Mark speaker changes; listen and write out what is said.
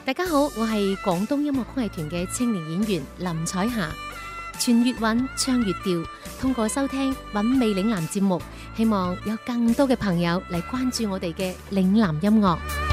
Speaker 1: 大家好，我係廣東音樂曲藝團嘅青年演員林彩霞。傳粵韻，唱粵調，通過收聽品味嶺南節目，希望有更多嘅朋友嚟關注我哋嘅嶺南音樂。